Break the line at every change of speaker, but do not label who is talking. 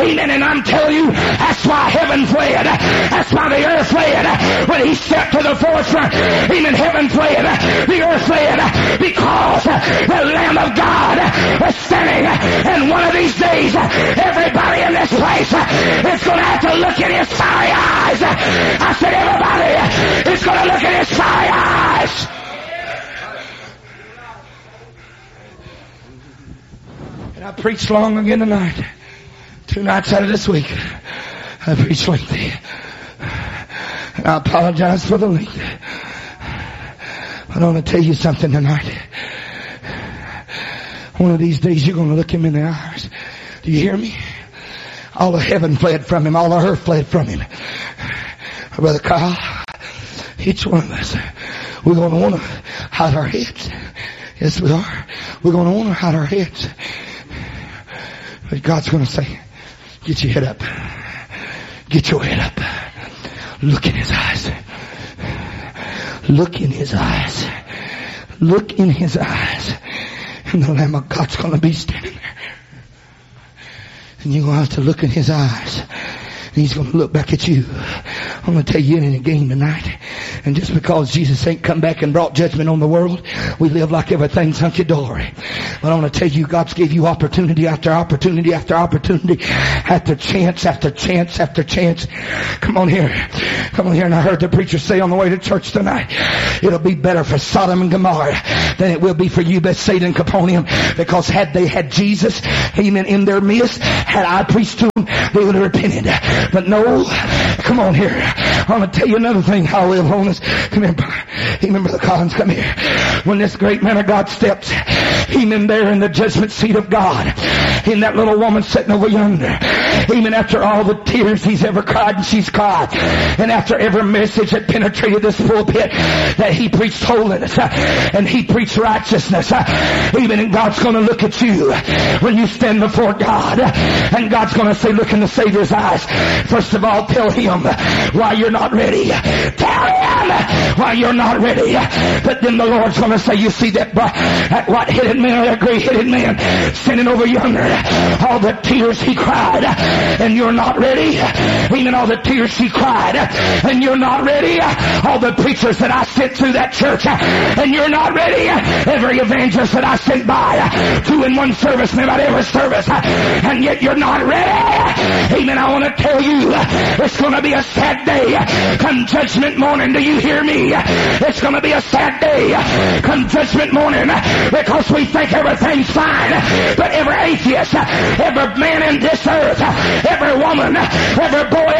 Amen. And I'm telling you, that's why heaven fled. That's why the earth fled. When he stepped to the forefront, amen, heaven fled. The earth fled because the Lamb of God was standing. And one of these days, everybody in this place is going to have to look in his fiery eyes. I said everybody is going to look in his fiery eyes. And I preached long again tonight. 2 nights out of this week, I preached lengthy. And I apologize for the length. But I want to tell you something tonight. One of these days you're going to look him in the eyes. Do you hear me? All of heaven fled from him. All of earth fled from him. Brother Kyle, each one of us, we're going to want to hide our heads. Yes, we are. We're going to want to hide our heads. But God's going to say, get your head up. Get your head up. Look in his eyes. Look in his eyes. Look in his eyes. And the Lamb of God's going to be standing there. And you're going to have to look in his eyes. And he's going to look back at you. I'm going to tell you, it ain't a game tonight. And just because Jesus ain't come back and brought judgment on the world, we live like everything's hunky-dory. But I want to tell you, God's gave you opportunity after opportunity after opportunity, after chance after chance after chance. Come on here. Come on here. And I heard the preacher say on the way to church tonight, it'll be better for Sodom and Gomorrah than it will be for you, Bethsaida and Capernaum. Because had they had Jesus, amen, in their midst, had I preached to them, they would have repented. But no, come on here. I want to tell you another thing. I'll live on this. Come here. Amen, Brother Collins, come here. When this great man of God steps, amen, there in the judgment seat of God, in that little woman sitting over yonder, amen, after all the tears he's ever cried and she's cried, and after every message that penetrated this pulpit, that he preached holiness, and he preached righteousness, amen, and God's going to look at you when you stand before God, and God's going to say, look in the Savior's eyes. First of all, tell him why you're not ready. Tell him why you're not ready. But then the Lord's going to say, you see that white-headed man, that gray-headed man standing over yonder, all the tears he cried, and you're not ready. Even all the tears she cried, and you're not ready. All the preachers that I sent through that church, and you're not ready. Every evangelist that I sent by, 2 in 1 service, about every service, and yet you're not ready. Amen. I want to tell you, it's going to be a sad day come judgment morning. Do you hear me? It's going to be a sad day come judgment morning, because we think everything's fine. But every atheist, every man in this earth, every woman, every boy